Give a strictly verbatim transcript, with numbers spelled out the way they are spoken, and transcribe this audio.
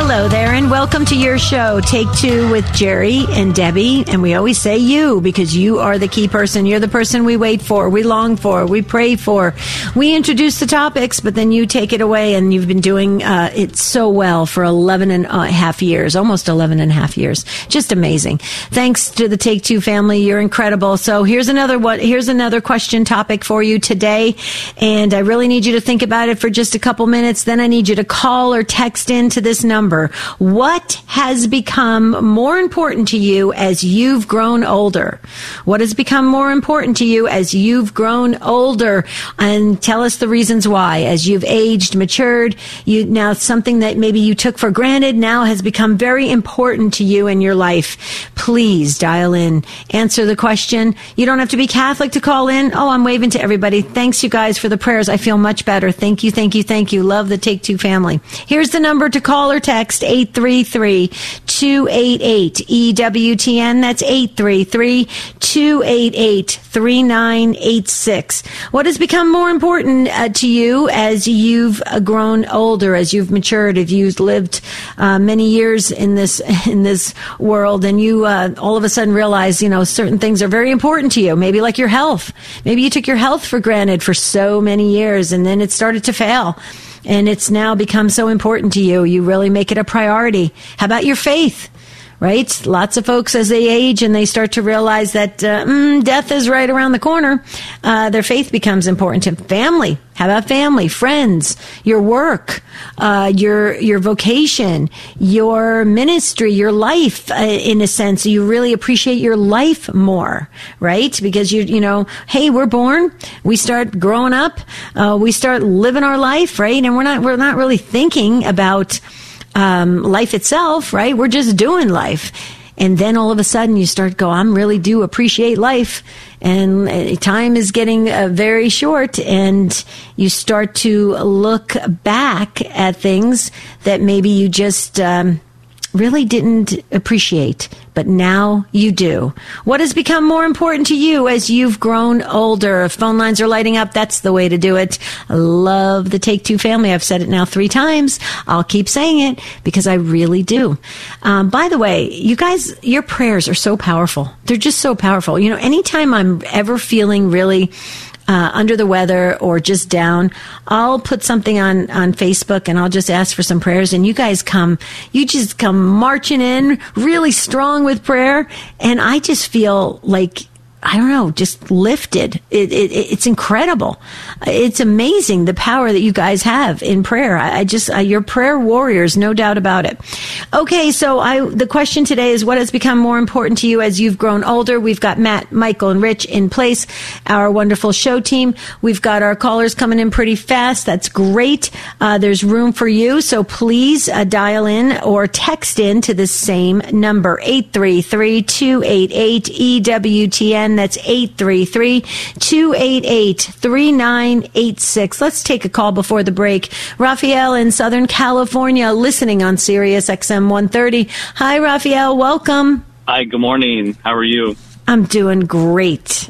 Hello there, and welcome to your show, Take Two with Jerry and Debbie. And we always say you because you are the key person. You're the person we wait for, we long for, we pray for. We introduce the topics, but then you take it away, and you've been doing uh, it so well for eleven and a half years, almost eleven and a half years. Just amazing. Thanks to the Take Two family. You're incredible. So here's another what here's another question topic for you today. And I really need you to think about it for just a couple minutes. Then I need you to call or text into this number. What has become more important to you as you've grown older? What has become more important to you as you've grown older? And tell us the reasons why. As you've aged, matured, you now something that maybe you took for granted now has become very important to you in your life. Please dial in. Answer the question. You don't have to be Catholic to call in. Oh, I'm waving to everybody. Thanks, you guys, for the prayers. I feel much better. Thank you, thank you, thank you. Love the Take Two family. Here's the number to call or text. eight three three, two eight eight, E W T N. That's eight three three, two eight eight, three nine eight six. What has become more important uh, to you as you've uh, grown older, as you've matured, if you've lived uh, many years in this in this world, and you uh, all of a sudden realize, you know, certain things are very important to you, maybe like your health. Maybe you took your health for granted for so many years, and then it started to fail. And it's now become so important to you. You really make it a priority. How about your faith? Right? Lots of folks, as they age and they start to realize that uh, mm, death is right around the corner, uh, their faith becomes important to family. How about family, friends, your work, uh, your your vocation, your ministry, your life? Uh, in a sense, you really appreciate your life more, right? Because you you know, hey, we're born, we start growing up, uh, we start living our life, right? And we're not we're not really thinking about Um, life itself, right? We're just doing life. And then all of a sudden you start go, I really do appreciate life. And uh, time is getting uh, very short, and you start to look back at things that maybe you just um, really didn't appreciate, but now you do. What has become more important to you as you've grown older? If phone lines are lighting up, that's the way to do it. I love the Take Two family. I've said it now three times. I'll keep saying it because I really do. Um, by the way, you guys, your prayers are so powerful. They're just so powerful. You know, anytime I'm ever feeling really Uh, under the weather or just down, I'll put something on, on Facebook and I'll just ask for some prayers, and you guys come, you just come marching in really strong with prayer, and I just feel like, I don't know, just lifted. It, it, it's incredible. It's amazing the power that you guys have in prayer. I, I just, uh, you're prayer warriors, no doubt about it. Okay, so I, the question today is, what has become more important to you as you've grown older? We've got Matt, Michael, and Rich in place, our wonderful show team. We've got our callers coming in pretty fast. That's great. Uh, there's room for you, so please uh, dial in or text in to the same number, eight three three, two eight eight, E W T N. That's eight three three, two eight eight, three nine eight six. Let's take a call before the break. Raphael in Southern California, listening on Sirius X M one thirty. Hi, Raphael. Welcome. Hi, good morning. How are you? I'm doing great.